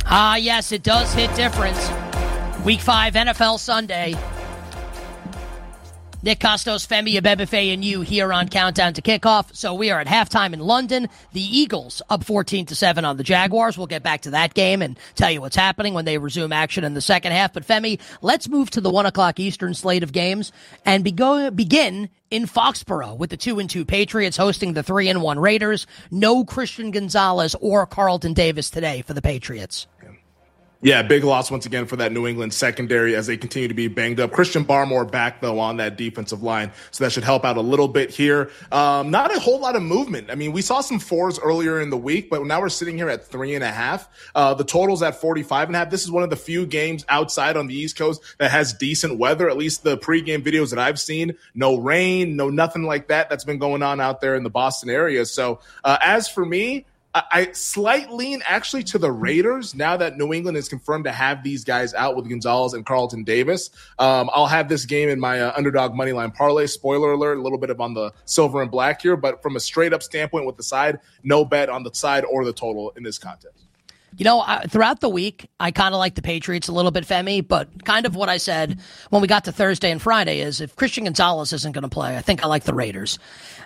Yes, it does hit different. Week 5 NFL Sunday. Nick Kostos, Femi Abebefe, and you here on Countdown to Kickoff. So we are at halftime in London. The Eagles up 14-7 on the Jaguars. We'll get back to that game and tell you what's happening when they resume action in the second half. But Femi, let's move to the 1 o'clock Eastern slate of games and begin in Foxborough with the 2-2 Patriots hosting the 3-1 Raiders. No Christian Gonzalez or Carlton Davis today for the Patriots. Yeah, big loss once again for that New England secondary as they continue to be banged up. Christian Barmore back, though, on that defensive line, so that should help out a little bit here. Not a whole lot of movement. I mean, we saw some 4s earlier in the week, but now we're sitting here at 3.5. The total's at 45.5. This is one of the few games outside on the East Coast that has decent weather, at least the pregame videos that I've seen. No rain, no nothing like that's been going on out there in the Boston area. So as for me, I slight lean actually to the Raiders now that New England is confirmed to have these guys out with Gonzalez and Carlton Davis. I'll have this game in my underdog moneyline parlay. Spoiler alert, a little bit of on the silver and black here, but from a straight up standpoint with the side, no bet on the side or the total in this contest. You know, throughout the week, I kind of like the Patriots a little bit, Femi, but kind of what I said when we got to Thursday and Friday is if Christian Gonzalez isn't going to play, I think I like the Raiders.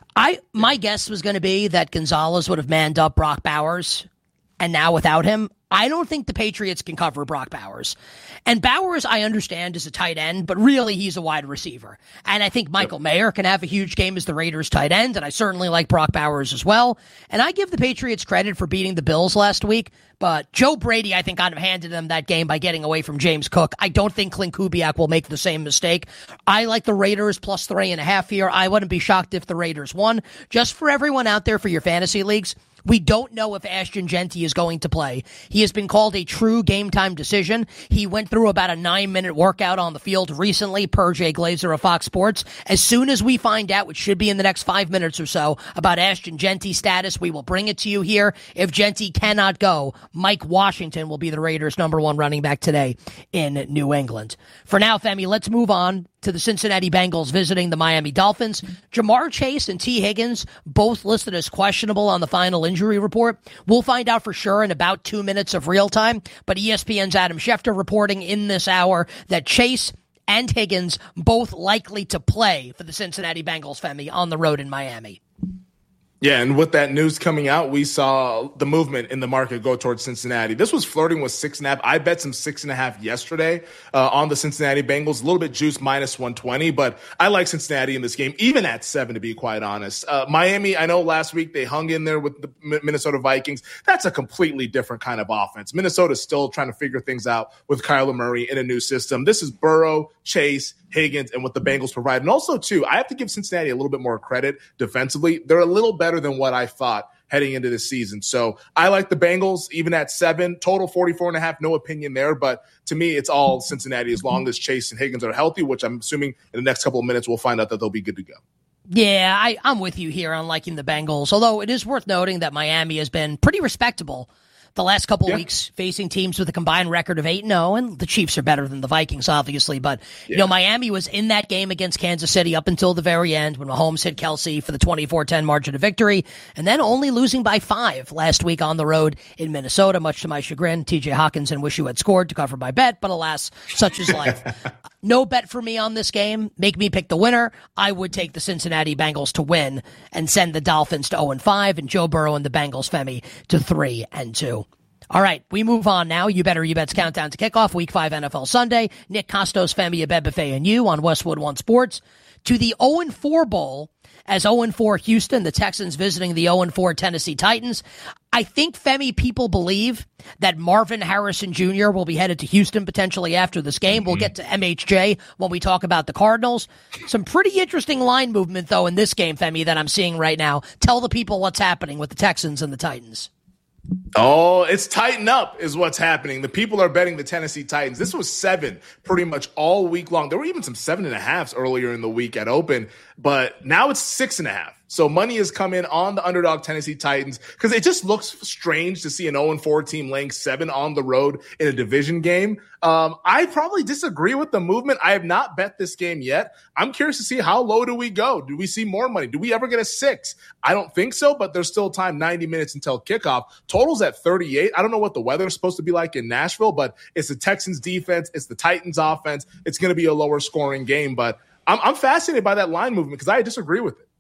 My guess was going to be that Gonzalez would have manned up Brock Bowers, and now without him, I don't think the Patriots can cover Brock Bowers. And Bowers, I understand, is a tight end, but really he's a wide receiver. And I think Michael Mayer can have a huge game as the Raiders tight end, and I certainly like Brock Bowers as well. And I give the Patriots credit for beating the Bills last week, but Joe Brady, I think, kind of handed them that game by getting away from James Cook. I don't think Clint Kubiak will make the same mistake. I like the Raiders plus 3.5 here. I wouldn't be shocked if the Raiders won. Just for everyone out there for your fantasy leagues, we don't know if Ashton Jeanty is going to play. He has been called a true game-time decision. He went through about a 9-minute workout on the field recently, per Jay Glazer of Fox Sports. As soon as we find out, which should be in the next 5 minutes or so, about Ashton Jeanty's status, we will bring it to you here. If Jeanty cannot go, Mike Washington will be the Raiders' number 1 running back today in New England. For now, Femi, let's move on to the Cincinnati Bengals visiting the Miami Dolphins. Jamar Chase and T. Higgins both listed as questionable on the final injury report. We'll find out for sure in about 2 minutes of real time, but ESPN's Adam Schefter reporting in this hour that Chase and Higgins both likely to play for the Cincinnati Bengals, Femi, on the road in Miami. Yeah, and with that news coming out, we saw the movement in the market go towards Cincinnati. This was flirting with 6.5. I bet some 6.5 yesterday on the Cincinnati Bengals. A little bit juice, minus 120, but I like Cincinnati in this game, even at 7, to be quite honest. Miami, I know last week they hung in there with the Minnesota Vikings. That's a completely different kind of offense. Minnesota's still trying to figure things out with Kyler Murray in a new system. This is Burrow, Chase, Higgins, and what the Bengals provide. And also, too, I have to give Cincinnati a little bit more credit defensively. They're a little better than what I thought heading into this season. So I like the Bengals, even at 7. Total 44.5, no opinion there. But to me, it's all Cincinnati as long as Chase and Higgins are healthy, which I'm assuming in the next couple of minutes we'll find out that they'll be good to go. Yeah, I'm with you here on liking the Bengals, although it is worth noting that Miami has been pretty respectable the last couple of weeks, facing teams with a combined record of 8-0, and the Chiefs are better than the Vikings, obviously. But, you know, Miami was in that game against Kansas City up until the very end when Mahomes hit Kelsey for the 24-10 margin of victory, and then only losing by 5 last week on the road in Minnesota, much to my chagrin. TJ Hawkinson wish you had scored to cover my bet, but alas, such is life. No bet for me on this game. Make me pick the winner. I would take the Cincinnati Bengals to win and send the Dolphins to 0-5 and Joe Burrow and the Bengals, Femi, to 3-2. All right, we move on now. You Bet's Countdown to Kickoff, Week 5 NFL Sunday. Nick Kostos, Femi Abebefe, and you on Westwood One Sports. To the 0-4 Bowl, as 0-4 Houston, the Texans visiting the 0-4 Tennessee Titans. I think, Femi, people believe that Marvin Harrison Jr. will be headed to Houston potentially after this game. We'll get to MHJ when we talk about the Cardinals. Some pretty interesting line movement, though, in this game, Femi, that I'm seeing right now. Tell the people what's happening with the Texans and the Titans. Oh, it's tighten up is what's happening. The people are betting the Tennessee Titans. This was 7 pretty much all week long. There were even some 7.5s earlier in the week at open, but now it's 6.5. So money has come in on the underdog Tennessee Titans because it just looks strange to see an 0-4 team laying 7 on the road in a division game. I probably disagree with the movement. I have not bet this game yet. I'm curious to see how low do we go? Do we see more money? Do we ever get a 6? I don't think so, but there's still time, 90 minutes until kickoff. Total's at 38. I don't know what the weather is supposed to be like in Nashville, but it's the Texans defense. It's the Titans offense. It's going to be a lower scoring game, but I'm fascinated by that line movement because I disagree with it.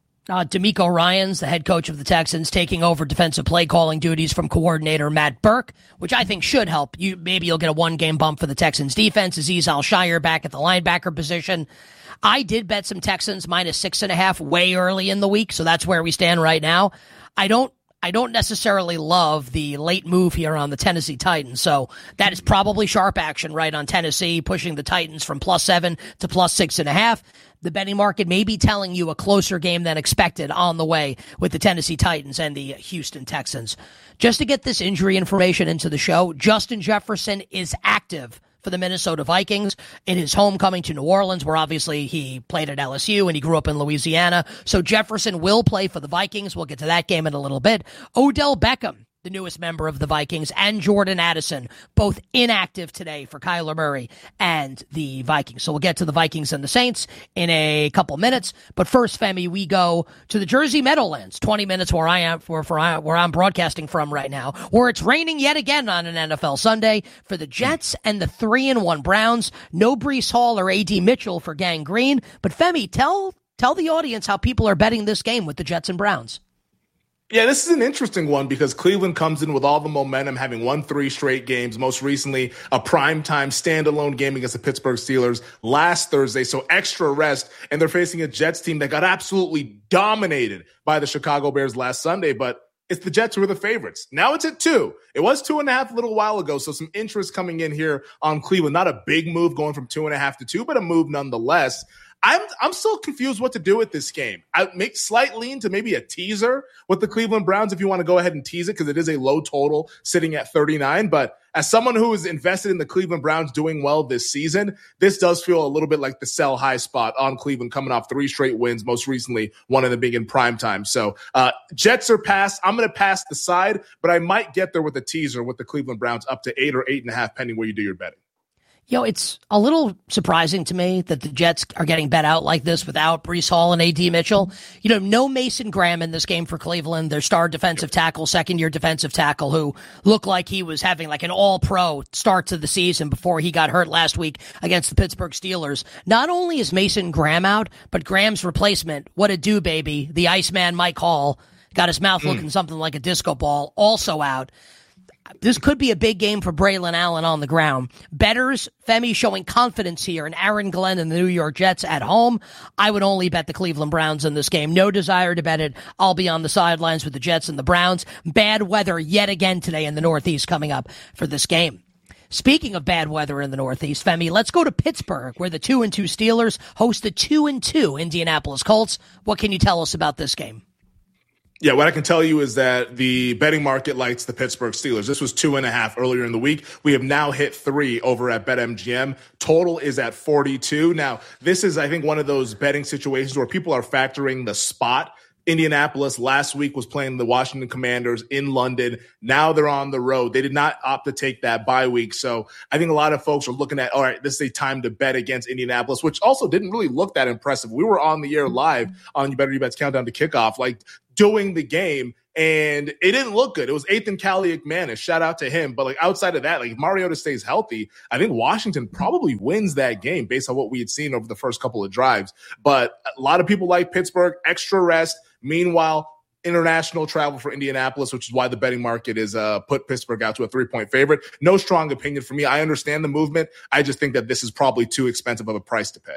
DeMeco Ryans, the head coach of the Texans, taking over defensive play calling duties from coordinator Matt Burke, which I think should help. Maybe you'll get a 1-game bump for the Texans defense. Azeez Al-Shaair back at the linebacker position. I did bet some Texans minus 6.5 way early in the week, so that's where we stand right now. I don't necessarily love the late move here on the Tennessee Titans, so that is probably sharp action right on Tennessee, pushing the Titans from +7 to +6.5. The betting market may be telling you a closer game than expected on the way with the Tennessee Titans and the Houston Texans. Just to get this injury information into the show, Justin Jefferson is active for the Minnesota Vikings in his homecoming to New Orleans, where obviously he played at LSU and he grew up in Louisiana. So Jefferson will play for the Vikings. We'll get to that game in a little bit. Odell Beckham, the newest member of the Vikings, and Jordan Addison, both inactive today for Kyler Murray and the Vikings. So we'll get to the Vikings and the Saints in a couple minutes. But first, Femi, we go to the Jersey Meadowlands, 20 minutes where I am, where I'm broadcasting from right now, where it's raining yet again on an NFL Sunday for the Jets and the 3-1 Browns. No Breece Hall or A.D. Mitchell for Gang Green. But Femi, tell the audience how people are betting this game with the Jets and Browns. Yeah, this is an interesting one because Cleveland comes in with all the momentum, having won 3 straight games, most recently a primetime standalone game against the Pittsburgh Steelers last Thursday, so extra rest, and they're facing a Jets team that got absolutely dominated by the Chicago Bears last Sunday, but it's the Jets who are the favorites. Now it's at 2. It was 2.5 a little while ago, so some interest coming in here on Cleveland. Not a big move going from 2.5 to 2, but a move nonetheless. I'm still confused what to do with this game. I make slight lean to maybe a teaser with the Cleveland Browns if you want to go ahead and tease it because it is a low total sitting at 39. But as someone who is invested in the Cleveland Browns doing well this season, this does feel a little bit like the sell high spot on Cleveland coming off 3 straight wins, most recently one of them being in primetime. So Jets are pass. I'm going to pass the side, but I might get there with a teaser with the Cleveland Browns up to 8 or 8.5, pending where you do your betting. It's a little surprising to me that the Jets are getting bet out like this without Breece Hall and A.D. Mitchell. No Mason Graham in this game for Cleveland, their star defensive tackle, second-year defensive tackle, who looked like he was having like an all-pro start to the season before he got hurt last week against the Pittsburgh Steelers. Not only is Mason Graham out, but Graham's replacement, what a do, baby, the Iceman Mike Hall, got his mouth looking something like a disco ball, also out. This could be a big game for Braylon Allen on the ground. Bettors, Femi showing confidence here, and Aaron Glenn and the New York Jets at home. I would only bet the Cleveland Browns in this game. No desire to bet it. I'll be on the sidelines with the Jets and the Browns. Bad weather yet again today in the Northeast coming up for this game. Speaking of bad weather in the Northeast, Femi, let's go to Pittsburgh, where the 2-2 Steelers host the 2-2 Indianapolis Colts. What can you tell us about this game? Yeah, what I can tell you is that the betting market likes the Pittsburgh Steelers. This was 2.5 earlier in the week. We have now hit 3 over at BetMGM. Total is at 42. Now, this is, I think, one of those betting situations where people are factoring the spot. Indianapolis last week was playing the Washington Commanders in London. Now they're on the road. They did not opt to take that bye week. So I think a lot of folks are looking at, all right, this is a time to bet against Indianapolis, which also didn't really look that impressive. We were on the air live on You Better You Bet's Countdown to Kickoff, like doing the game, and it didn't look good. It was Ethan Kaliakmanis. Shout out to him. But like outside of that, like if Mariota stays healthy, I think Washington probably wins that game based on what we had seen over the first couple of drives. But a lot of people like Pittsburgh, extra rest. Meanwhile, international travel for Indianapolis, which is why the betting market is put Pittsburgh out to a 3-point favorite. No strong opinion for me. I understand the movement. I just think that this is probably too expensive of a price to pay.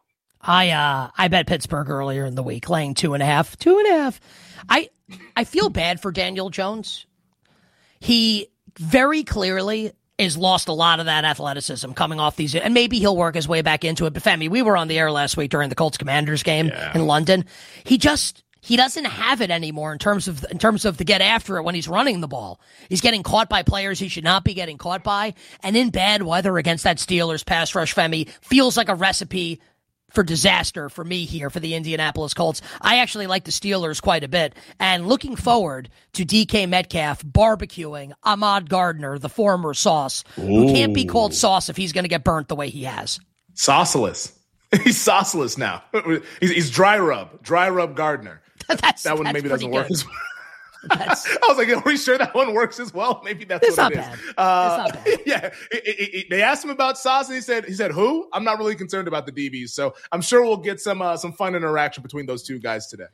I bet Pittsburgh earlier in the week, laying 2.5. 2.5. I feel bad for Daniel Jones. He very clearly has lost a lot of that athleticism coming off these, and maybe he'll work his way back into it. But Femi, we were on the air last week during the Colts Commanders game in London. He doesn't have it anymore in terms of the get after it when he's running the ball. He's getting caught by players he should not be getting caught by, and in bad weather against that Steelers pass rush, Femi, feels like a recipe for disaster for me here for the Indianapolis Colts. I actually like the Steelers quite a bit, and looking forward to DK Metcalf barbecuing Ahmad Gardner, the former Sauce, who can't be called Sauce if he's going to get burnt the way he has. Sauceless. He's sauceless now. He's dry rub Gardner. That one maybe doesn't work as well. I was like, are we sure that one works as well? Maybe that's what it is. It's not bad. Yeah. They asked him about Sauce, and he said, who? I'm not really concerned about the DBs. So I'm sure we'll get some fun interaction between those two guys today.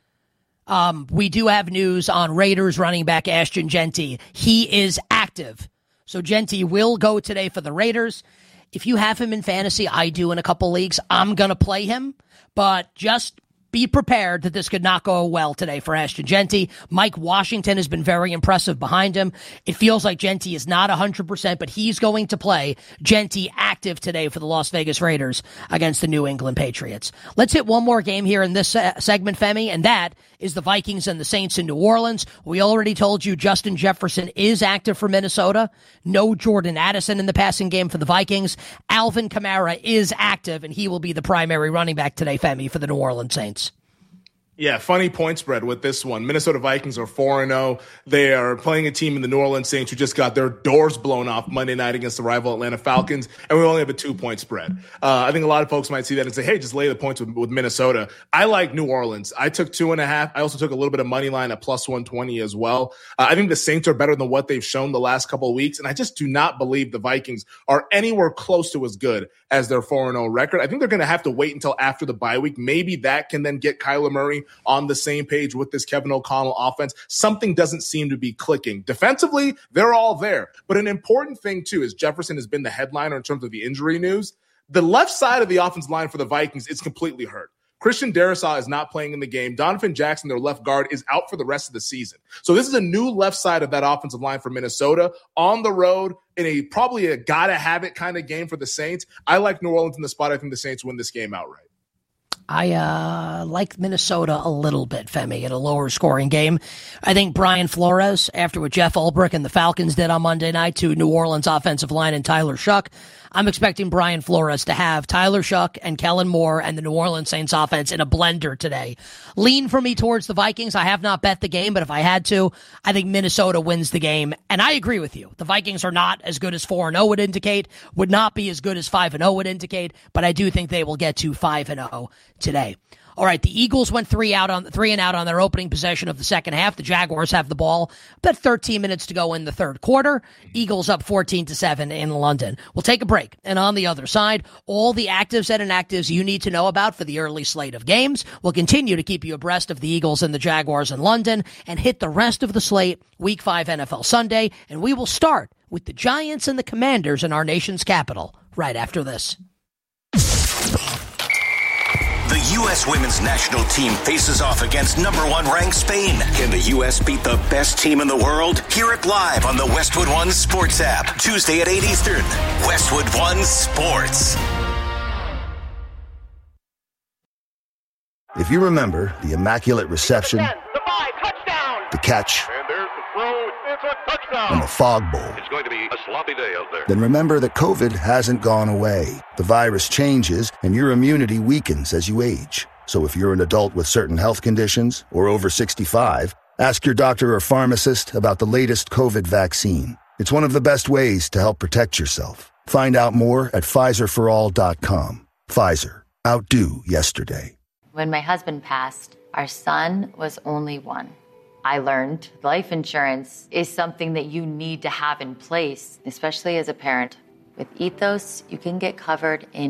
We do have news on Raiders running back Ashton Jeanty. He is active. So Jeanty will go today for the Raiders. If you have him in fantasy, I do in a couple leagues, I'm going to play him. But just be prepared that this could not go well today for Ashton Jeanty. Mike Washington has been very impressive behind him. It feels like Jeanty is not 100%, but he's going to play. Jeanty active today for the Las Vegas Raiders against the New England Patriots. Let's hit one more game here in this segment, Femi, and that is the Vikings and the Saints in New Orleans. We already told you Justin Jefferson is active for Minnesota. No Jordan Addison in the passing game for the Vikings. Alvin Kamara is active, and he will be the primary running back today, Femi, for the New Orleans Saints. Yeah, funny point spread with this one. Minnesota Vikings are 4-0. They are playing a team in the New Orleans Saints who just got their doors blown off Monday night against the rival Atlanta Falcons, and we only have a 2-point spread. I think a lot of folks might see that and say, hey, just lay the points with Minnesota. I like New Orleans. I took 2.5. I also took a little bit of money line at plus 120 as well. I think the Saints are better than what they've shown the last couple of weeks, and I just do not believe the Vikings are anywhere close to as good as their 4-0 record. I think they're going to have to wait until after the bye week. Maybe that can then get Kyler Murray on the same page with this Kevin O'Connell offense. Something doesn't seem to be clicking. Defensively, they're all there. But an important thing, too, is Jefferson has been the headliner in terms of the injury news. The left side of the offensive line for the Vikings is completely hurt. Christian Darrisaw is not playing in the game. Donovan Jackson, their left guard, is out for the rest of the season. So this is a new left side of that offensive line for Minnesota on the road in probably a gotta-have-it kind of game for the Saints. I like New Orleans in the spot. I think the Saints win this game outright. I like Minnesota a little bit, Femi, in a lower scoring game. I think Brian Flores, after what Jeff Ulbrich and the Falcons did on Monday night to New Orleans offensive line and Tyler Shuck, I'm expecting Brian Flores to have Tyler Shuck and Kellen Moore and the New Orleans Saints offense in a blender today. Lean for me towards the Vikings. I have not bet the game, but if I had to, I think Minnesota wins the game. And I agree with you. The Vikings are not as good as 4-0 would indicate, would not be as good as 5-0 would indicate, but I do think they will get to 5-0 today. All right, the Eagles went 3 and out on their opening possession of the second half. The Jaguars have the ball. About 13 minutes to go in the third quarter. Eagles up 14-7 in London. We'll take a break. And on the other side, all the actives and inactives you need to know about for the early slate of games. We'll continue to keep you abreast of the Eagles and the Jaguars in London and hit the rest of the slate Week 5 NFL Sunday. And we will start with the Giants and the Commanders in our nation's capital right after this. The U.S. women's national team faces off against number 1 ranked Spain. Can the U.S. beat the best team in the world? Hear it live on the Westwood One Sports app. Tuesday at 8 Eastern. Westwood One Sports. If you remember the Immaculate Reception, the catch, and the Fog Bowl, it's going to be a sloppy day out there. Then remember that COVID hasn't gone away. The virus changes, and your immunity weakens as you age. So if you're an adult with certain health conditions or over 65, ask your doctor or pharmacist about the latest COVID vaccine. It's one of the best ways to help protect yourself. Find out more at PfizerForAll.com. Pfizer. Outdo yesterday. When my husband passed, our son was only 1. I learned life insurance is something that you need to have in place, especially as a parent. With Ethos, you can get covered in